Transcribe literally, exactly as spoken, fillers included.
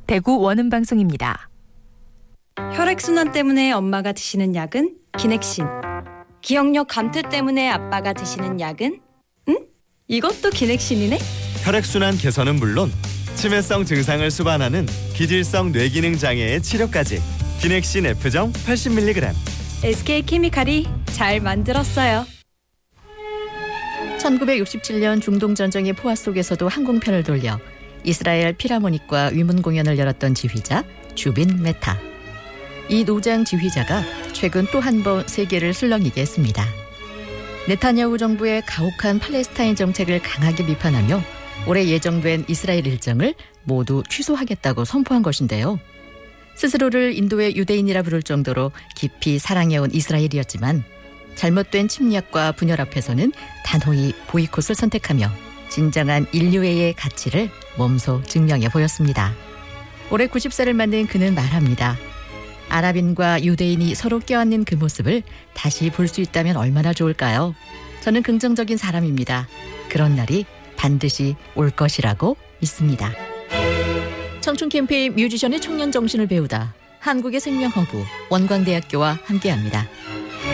대구 원음방송입니다. 혈액순환 때문에 엄마가 드시는 약은 기넥신. 기억력 감퇴 때문에 아빠가 드시는 약은? 응? 이것도 기넥신이네? 혈액순환 개선은 물론 치매성 증상을 수반하는 기질성 뇌기능 장애의 치료까지 기넥신 F정 팔십 밀리그램. 에스케이케미칼이 잘 만들었어요. 천구백육십칠 년 중동전쟁의 포화 속에서도 항공편을 돌려 이스라엘 필하모닉과 위문 공연을 열었던 지휘자 주빈 메타. 이 노장 지휘자가 최근 또 한 번 세계를 술렁이게 했습니다. 네타냐후 정부의 가혹한 팔레스타인 정책을 강하게 비판하며 올해 예정된 이스라엘 일정을 모두 취소하겠다고 선포한 것인데요. 스스로를 인도의 유대인이라 부를 정도로 깊이 사랑해온 이스라엘이었지만 잘못된 침략과 분열 앞에서는 단호히 보이콧을 선택하며 진정한 인류애의 가치를 몸소 증명해 보였습니다. 올해 구십 살을 맞는 그는 말합니다. 아랍인과 유대인이 서로 껴안는 그 모습을 다시 볼 수 있다면 얼마나 좋을까요? 저는 긍정적인 사람입니다. 그런 날이 반드시 올 것이라고 믿습니다. 청춘 캠페인 뮤지션의 청년 정신을 배우다 한국의 생명허브 원광대학교와 함께합니다.